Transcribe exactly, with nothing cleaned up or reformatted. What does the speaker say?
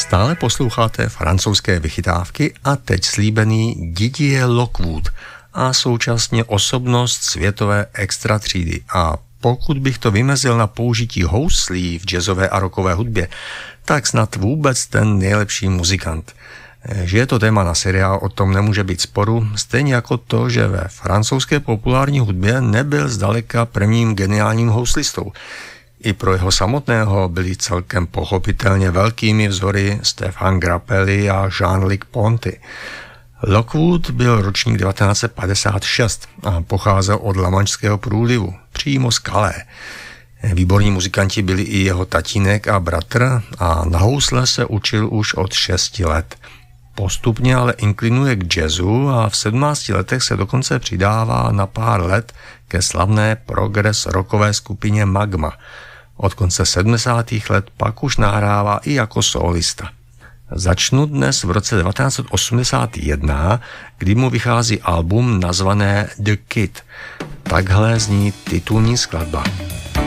Stále posloucháte francouzské vychytávky a teď slíbený Didier Lockwood a současně osobnost světové extra třídy. A pokud bych to vymezil na použití houslí v jazzové a rockové hudbě, tak snad vůbec ten nejlepší muzikant. Že je to téma na seriál, o tom nemůže být sporu, stejně jako to, že ve francouzské populární hudbě nebyl zdaleka prvním geniálním houslistou. I pro jeho samotného byli celkem pochopitelně velkými vzory Stéphane Grappelli a Jean-Luc Ponty. Lockwood byl ročník devatenáct set padesát šest a pocházel od Lamanšského průlivu, přímo z Calais. Výborní muzikanti byli i jeho tatínek a bratr a na housle se učil už od šesti let. Postupně ale inklinuje k jazzu a v sedmnácti letech se dokonce přidává na pár let ke slavné progres rockové skupině Magma. Od konce sedmdesátých let pak už nahrává i jako solista. Začnu dnes v roce devatenáct set osmdesát jedna, kdy mu vychází album nazvané The Kid. Takhle zní titulní skladba.